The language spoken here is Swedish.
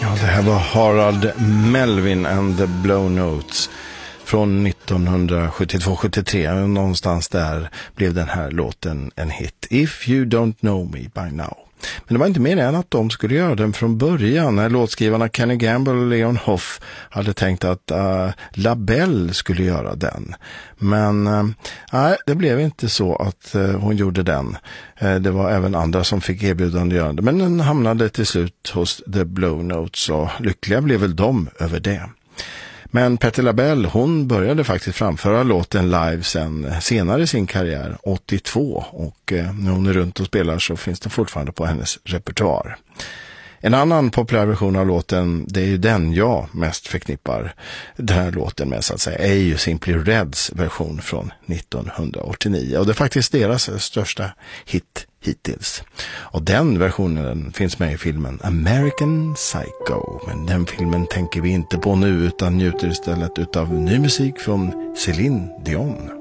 Ja, det här var Harold Melvin and the Blow Notes från 1972-73. Någonstans där blev den här låten en hit. If You Don't Know Me By Now. Men det var inte mer än att de skulle göra den från början, när låtskrivarna Kenny Gamble och Leon Hoff hade tänkt att LaBelle skulle göra den. Men nej, det blev inte så att hon gjorde den. Det var även andra som fick erbjudande att göra det. Men den hamnade till slut hos The Blow Notes, och lyckliga blev väl de över det. Men Patti LaBelle, hon började faktiskt framföra låten live senare i sin karriär, 82, och när hon är runt och spelar så finns det fortfarande på hennes repertoar. En annan populär version av låten, det är ju den jag mest förknippar den här låten med, så att säga, är ju Simply Reds version från 1989, och det är faktiskt deras största hit hittills. Och den versionen finns med i filmen American Psycho, men den filmen tänker vi inte på nu utan njuter istället utav ny musik från Céline Dion.